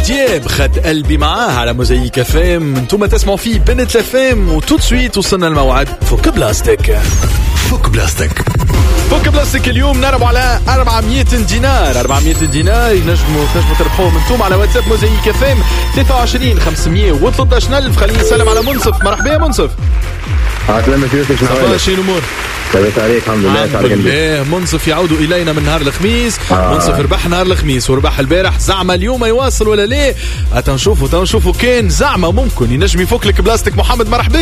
دياب خد قلبي معاه على موزايك فام. انتم تسمعوا فيه بنت لفام، وتوت سويت وصلنا الموعد فك بلاستيك. فك بلاستيك. فك بلاستيك اليوم نربوا على 400 دينار. 400 دينار ينجموا تربحوهم انتم على واتساب موزايك فام 23 513 ألف. خلينا نسلم على منصف. مرحبا يا منصف. عسلامة يوسف. شنو الأمور؟ لاباس عليك؟ الحمد لله. منصف يعود إلينا من نهار الخميس. منصف ربح نهار الخميس وربح البارح. زعما اليوم يواصل ولا ليه؟ تنشوفوا كان زعما ممكن ينجم يفك لك بلاستيك. محمد مرحبا.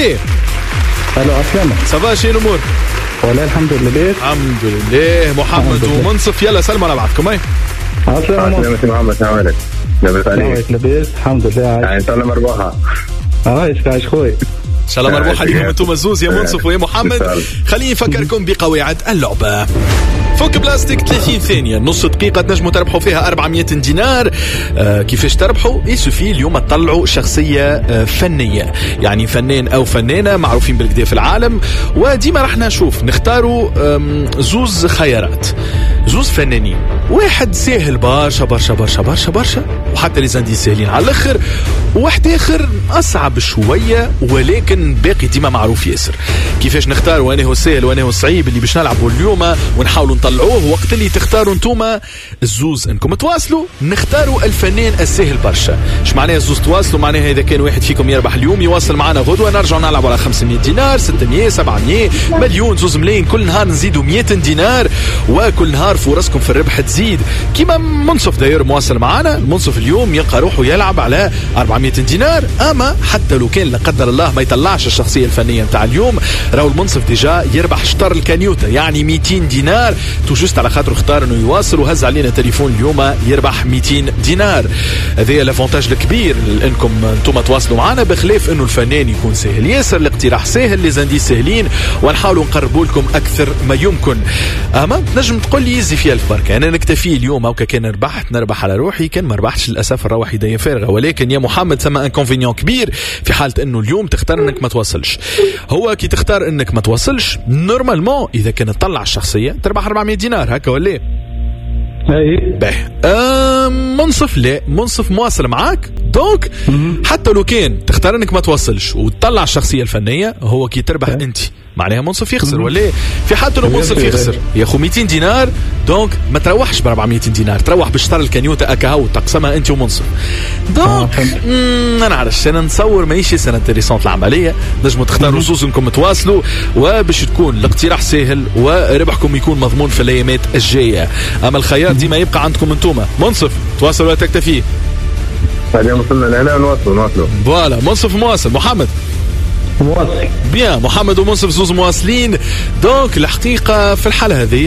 الو عسلامة. صباح شنو الأمور؟ والله الحمد لله. الحمد لله. محمد ومنصف يلا سلموا على بعضكم. عسلامة محمد. شنو عليك؟ لاباس عليك؟ لاباس الحمد لله. يعني ان شاء الله مربوحة. عايش خوي. ان شاء الله مربوحة لكم انتم الزوز يا منصف ويا محمد. خليني نفكركم بقواعد اللعبة. فك بلاستيك 30 ثانية، نص دقيقة تنجموا تربحوا فيها 400 دينار. كيفاش تربحوا؟ يسوفي اليوم تطلعوا شخصية فنية، يعني فنان أو فنانة معروفين بالكدا في العالم، وديما راح نختاروا زوز خيارات، زوز فنانين، واحد ساهل برشا برشا برشا برشا برشا وحتى لي زاندي ساهلين على الآخر، وواحد آخر أصعب شوية ولكن باقي ديما معروف ياسر. كيفاش نختاروا؟ أنا هو السهل وأنا هو الصعيب اللي باش نلعبوا اليوم ونحاولوا نطلعوه. وقت اللي تختاروا انتوما الزوز انكم تواصلوا نختاروا الفنان السهل برشا. ايش معناها الزوز تواصلوا؟ معناها اذا كان واحد فيكم يربح اليوم يواصل معنا غدوه نرجعوا نلعبوا على 500 دينار 600 700 مليون 2 ملايين. كل نهار نزيدوا 100 دينار وكل نهار فرصكم في الربح تزيد. كيما منصف داير مواصل معنا. المنصف اليوم يلقى روحه يلعب على 400 دينار. اما حتى لو كان لا قدر الله ما يطلعش الشخصيه الفنيه نتاع اليوم، راهو المنصف ديجا يربح شطر الكانيوتا يعني 200 دينار توجست على خاطر اختار انه يواصل وهز علينا تليفون اليوم يربح 200 دينار. هذا الافونتاج الكبير انكم انتم تواصلوا معنا، بخلاف انه الفنان يكون سهل ياسر، الاقتراح سهل، لي زاندي سهلين، ونحاولوا نقربوا لكم اكثر ما يمكن. اما تنجم تقول لي يزي فيها الفرق، انا نكتفي اليوم او كان ربحت نربح على روحي، كان ما ربحتش للاسف نروح يدي فارغه. ولكن يا محمد ثم انكونفينيون كبير في حاله انه اليوم تختار انك ما توصلش. هو كي تختار انك ما توصلش نورمالمون اذا كانت تطلع الشخصيه تربح 400 دينار هكا ولا اي باهي. منصف لا، منصف مواصل معاك دونك حتى لو كان تختار انك ما توصلش وتطلع الشخصيه الفنيه، هو كي تربح انت معناها منصف يخسر ولا في حالته انه منصف يخسر ياخذ 200 دينار. دونك ما تروحش ب 400 دينار، تروح بشطر الكانيوتا اكاهو تقسمها انت ومنصف. دونك ما نعرفش، انا نتصور ماهيش سنه انتريسونت العمليه. نجموا تختاروا زوز انكم تواصلوا وباش تكون الاقتراح سهل وربحكم يكون مضمون في الايامات الجايه. اما الخيار ديما يبقى عندكم انتوما. منصف تواصل ولا تكتفي؟ بعدين وصلنا لهنا نواصلوا. فوالا منصف مواصل. محمد مواصل. بيان، محمد ومنصف زوز مواصلين. دونك الحقيقة في الحالة هذه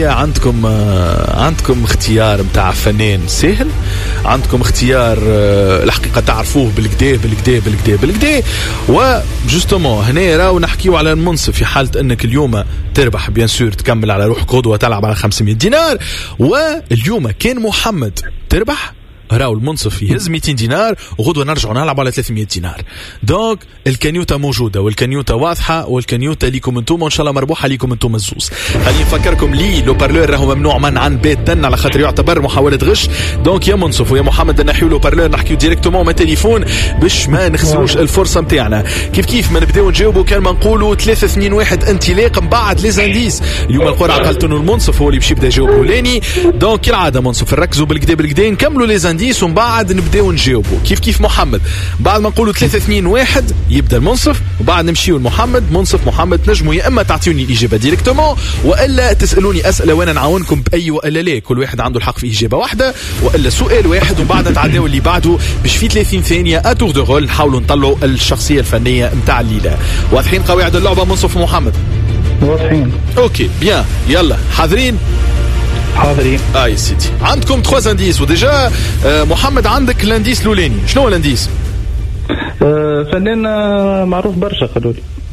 عندكم اختيار متاع فنان سهل، عندكم اختيار الحقيقة تعرفوه بالكدا وجوستومون هنا راو نحكيو على المنصف في حالة انك اليوم تربح بيان سور تكمل على روحك غدوة تلعب على 500 دينار. واليوم كان محمد تربح راو المنصف يهز 200 دينار وغدوه نرجعوا نلعب على 300 دينار. دونك الكانيوتا موجوده والكانيوتا واضحه والكانيوتا ليكم انتم وان شاء الله مربوحه ليكم انتم الزوز. خليني نفكركم لي لو بارلور راهو ممنوع منعا باتا على خاطر يعتبر محاوله غش. دونك يا منصف ويا محمد نحيو لو بارلور نحكيو ديريكتومون من تليفون باش ما نخسروش الفرصه نتاعنا. كيف ما نبداو نجاوبوا كان ما نقولوا 3 2 1 انطلاق من بعد لي زانديس. اليوم القرعه قالت انه المنصف هو اللي باش يبدا يجاوب اولاني. دونك كالعاده منصف نركزوا بالكدا نكملوا لي زانديس ومن بعد نبداو نجاوبوا كيف محمد. بعد ما نقولوا 3 2 1 يبدا المنصف وبعد نمشيو لمحمد. منصف محمد تنجموا يا اما تعطيوني الاجابه ديريكتومون والا تسالوني اسئله وانا نعاونكم باي والا لا. كل واحد عنده الحق في اجابه واحده والا سؤال واحد وبعد نتعداو اللي بعده باش في 30 ثانيه اتور دو رول نحاولوا نطلعوا الشخصيه الفنيه نتاع الليله. واضحين قواعد اللعبه منصف ومحمد؟ واضحين. اوكي بيان يلا حاضرين حاضرين. يا سيدي عندكم 3 انديس وديجا محمد عندك الانديس الاولاني. شنو هو الانديس؟ فنان معروف برشا قالوا لي.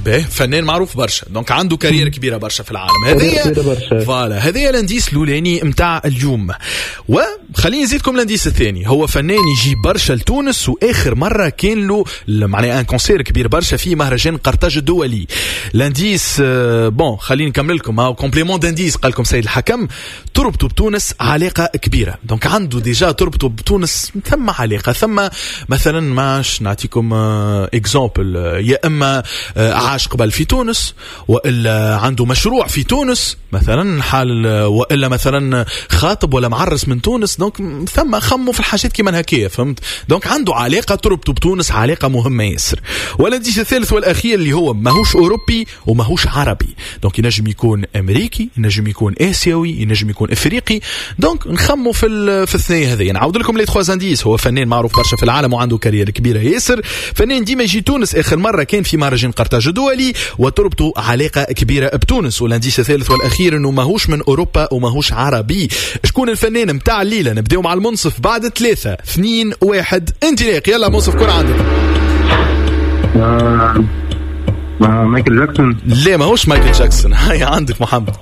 فنان معروف برشا، دونك عنده كارير كبيره برشا في العالم. هذه الانديس الاولاني متاع اليوم. وخليني نزيدكم الانديس الثاني، هو فنان يجي برشا لتونس، واخر مره كان له معناها ان كونسير كبير برشا في مهرجان قرطاج الدولي. الانديس بون خليني نكمل لكم، هاو كومبليمون دانديس قال لكم سيد الحكم، تربطوا بتونس علاقه كبيره. دونك عنده ديجا تربطوا بتونس ثم علاقه، ثم مثلا ماش نعطيكم اكزامبل، يا اما عاش قبل في تونس، والا عنده مشروع في تونس مثلا حال، والا مثلا خاطب ولا معرس من تونس. دونك ثم خموا في الحاجات كيما هكايا، فهمت؟ دونك عنده علاقه تربطوا بتونس، علاقه مهمه ياسر. والانديس الثالث والاخير اللي هو ماهوش اوروبي وماهوش عربي، دونك ينجم يكون امريكي، ينجم يكون اسيوي، ينجم يكون افريقي. دونك نخموا في الثنيه هذه. نعاود لكم لي 3 انديس. هو فنان معروف برشا في العالم وعنده كارير كبيره ياسر، فنان ديما يجي تونس، اخر مره كان في مهرجان قرطاج الدولي، وتربطوا علاقه كبيره بتونس. والانديس الثالث والاخير انه ماهوش من اوروبا وماهوش عربي. شكون الفنان متاع الليله؟ نبداو مع المنصف بعد 3 2 1 انطلاق. يلا منصف كل عندك. مايكل جاكسون. لا ماهوش مايكل جاكسون. هاي عندك محمد.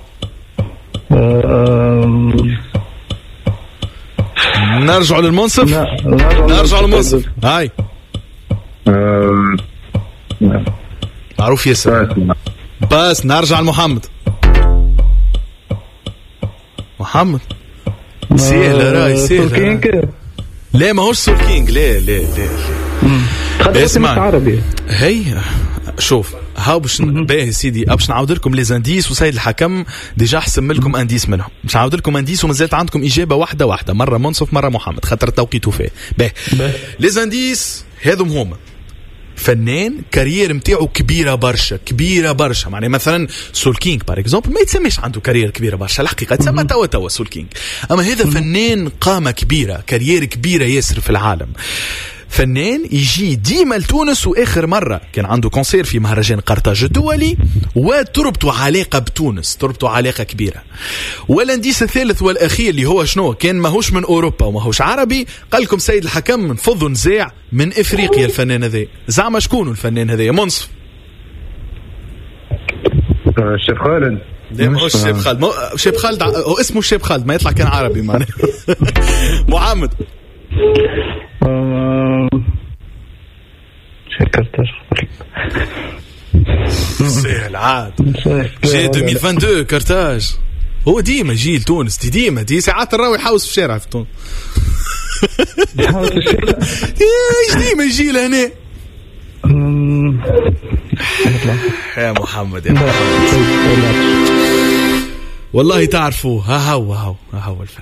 نرجع للمنصف. نرجع للمنصف. هاي معروف ياسر. بس نرجع لمحمد. محمد سهلة راي سهلة. لا ماهوش سول كينج. لا اسمع عربي. هي شوف هاو باش باهي سيدي، باش نعاود لكم لي زانديس، وسيد الحكم ديجا حسم لكم انديس منهم. باش نعاود لكم انديس ومازالت عندكم اجابه واحده، مره منصف مره محمد، خاطر التوقيت فيه. باهي لي زانديس هذم هما فنان كارير متاعو كبيره برشا. معناها مثلا سول كينج بار اكزومبل ما يتسميش عنده كارير كبيره برشا، الحقيقه تسمى توا سول كينج. اما هذا فنان قامه كبيره، كارير كبيره ياسر في العالم. فنان يجي ديما لتونس، واخر مره كان عنده كونسير في مهرجان قرطاج الدولي، وتربطوا علاقه بتونس، تربطوا علاقه كبيره. والانديس الثالث والاخير اللي هو شنو؟ كان ماهوش من اوروبا وماهوش عربي. قال لكم سيد الحكم نفضوا نزاع من افريقيا. الفنان هذا زعما شكون الفنان هذا يا منصف؟ الشيخ خالد. لا ماهوش الشيخ خالد. الشيخ خالد هو اسمه الشيخ خالد، ما يطلع كان عربي معناه. محمد كرتاج سهل عاد. جي 2022 كرتاج. هو ديما جيل تونس، دي ساعات الراوي يحوس في الشارع في تونس. ايش ديما يجي لهنا يا محمد. والله تعرفوا ها هو الفن.